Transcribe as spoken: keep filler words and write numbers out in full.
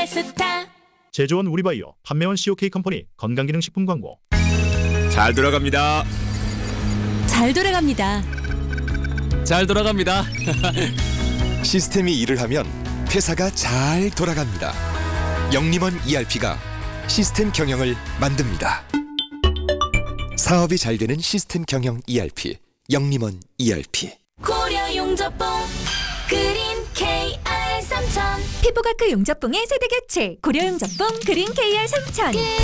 스타. 제조원 우리바이오, 판매원 씨오케이 컴퍼니 건강기능식품 광고. 잘 돌아갑니다. 잘 돌아갑니다. 잘 돌아갑니다. 시스템이 일을 하면 회사가 잘 돌아갑니다. 영림원 이알피가 시스템 경영을 만듭니다. 사업이 잘 되는 시스템 경영 이알피, 영림원 이알피. 고려 용접봉 그린 케이알 삼천. 피부과크 용접봉의 세대 교체 고려 용접봉 그린 케이알 삼천.